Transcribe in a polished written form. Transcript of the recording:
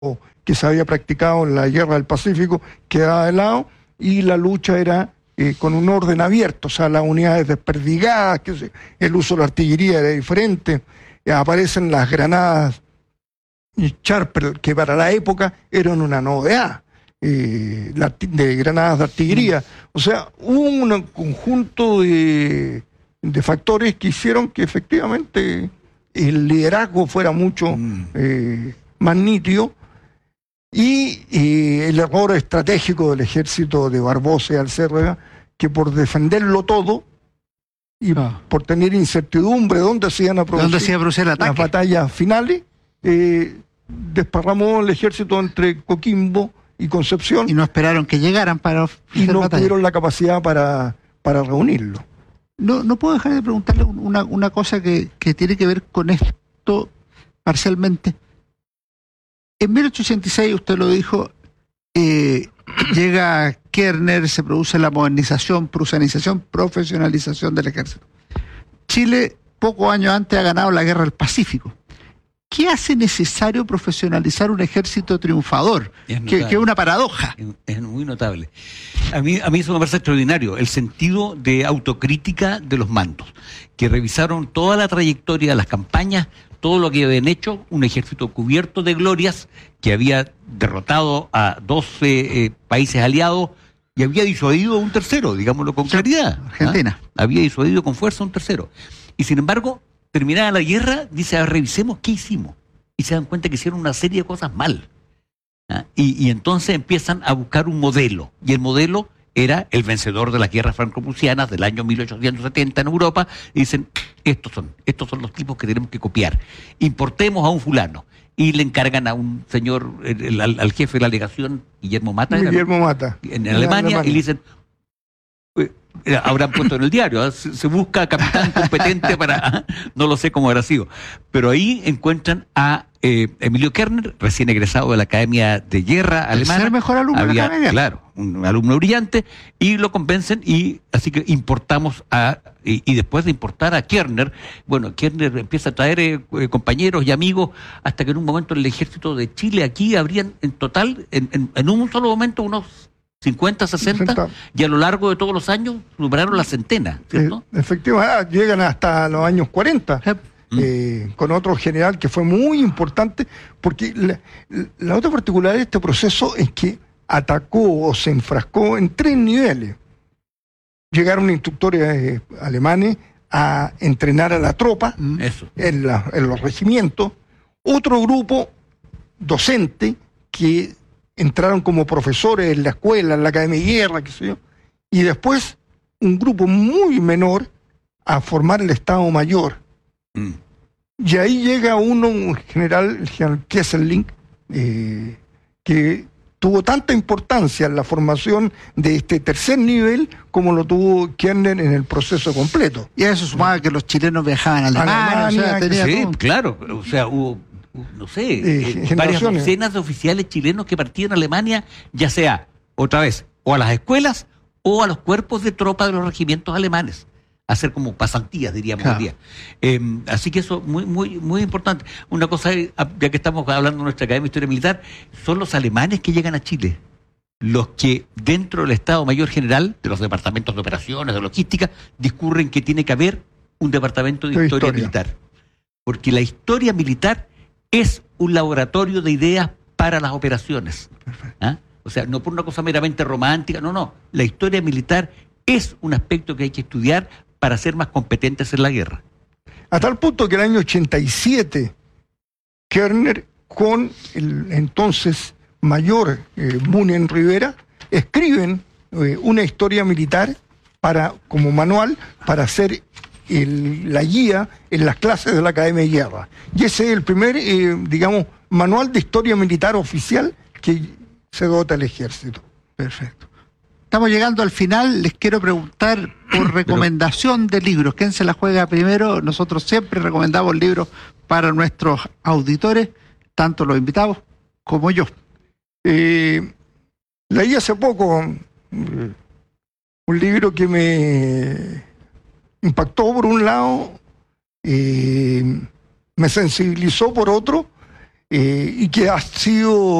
que se había practicado en la Guerra del Pacífico quedaba de lado y la lucha era con un orden abierto, o sea, las unidades desperdigadas, el uso de la artillería era diferente, aparecen las granadas Sharper, que para la época eran una novedad, de granadas de artillería. O sea, hubo un conjunto de factores que hicieron que efectivamente el liderazgo fuera mucho más nítido, y el error estratégico del ejército de Barbosa y Alcérrega, que por defenderlo todo y por tener incertidumbre dónde se iban a producir las batallas finales, desparramó el ejército entre Coquimbo y Concepción. Y no esperaron que llegaran para y no tuvieron la capacidad para reunirlo. No puedo dejar de preguntarle una cosa que tiene que ver con esto parcialmente. En 1886, usted lo dijo, llega Kerner, se produce la modernización, prusanización, profesionalización del ejército. Chile, pocos años antes, ha ganado la Guerra del Pacífico. ¿Qué hace necesario profesionalizar un ejército triunfador? Que es una paradoja. Es muy notable. A mí eso me parece extraordinario, el sentido de autocrítica de los mandos, que revisaron toda la trayectoria de las campañas, todo lo que habían hecho, un ejército cubierto de glorias, que había derrotado a 12 países aliados y había disuadido a un tercero, digámoslo con claridad. Argentina. Había disuadido con fuerza a un tercero. Y sin embargo, terminada la guerra, dice, revisemos qué hicimos. Y se dan cuenta que hicieron una serie de cosas mal. Y entonces empiezan a buscar un modelo. Y el modelo era el vencedor de las guerras franco-prusianas del año 1870 en Europa. Y dicen, estos son los tipos que tenemos que copiar. Importemos a un fulano. Y le encargan a un señor, al jefe de la legación, Guillermo Mata, en Alemania, y le dicen, habrán puesto en el diario, se busca capitán competente para, no lo sé cómo habrá sido, pero ahí encuentran a Emilio Kerner, recién egresado de la Academia de Guerra alemana. El mejor alumno de la Academia. Claro, un alumno brillante, y lo convencen, y así que importamos y después de importar a Kerner, bueno, Kerner empieza a traer compañeros y amigos, hasta que en un momento en el ejército de Chile aquí habrían en total, en un solo momento, unos 50, 60, y a lo largo de todos los años superaron la centena, ¿cierto? Efectivamente, llegan hasta los años 40, con otro general que fue muy importante, porque la otra particularidad de este proceso es que atacó o se enfrascó en 3 niveles. Llegaron instructores alemanes a entrenar a la tropa en los regimientos, otro grupo docente que entraron como profesores en la escuela, en la Academia de Guerra, qué sé yo, y después un grupo muy menor a formar el Estado Mayor. Y ahí llega un general, el general Kesselring, que tuvo tanta importancia en la formación de este tercer nivel como lo tuvo Kerner en el proceso completo. Y a eso sumaba que los chilenos viajaban a Alemania, sí, claro, o sea, hubo, no sé, varias docenas de oficiales chilenos que partían a Alemania, ya sea, otra vez, o a las escuelas o a los cuerpos de tropa de los regimientos alemanes, a hacer como pasantías, diríamos hoy día. Así que eso muy, muy, muy importante. Una cosa, ya que estamos hablando de nuestra Academia de Historia Militar, son los alemanes que llegan a Chile, los que dentro del Estado Mayor General, de los departamentos de operaciones, de logística, discurren que tiene que haber un departamento de historia militar. Porque la historia militar es un laboratorio de ideas para las operaciones. O sea, no por una cosa meramente romántica, no. La historia militar es un aspecto que hay que estudiar para ser más competentes en la guerra. A tal punto que el año 87, Kerner, con el entonces mayor Munen Rivera, escriben una historia militar como manual para hacer la guía en las clases de la Academia de Guerra. Y ese es el primer, manual de historia militar oficial que se dota el ejército. Perfecto. Estamos llegando al final. Les quiero preguntar por recomendación de libros. ¿Quién se la juega primero? Nosotros siempre recomendamos libros para nuestros auditores, tanto los invitados como yo. Leí hace poco un libro que me impactó por un lado, me sensibilizó por otro, y que ha sido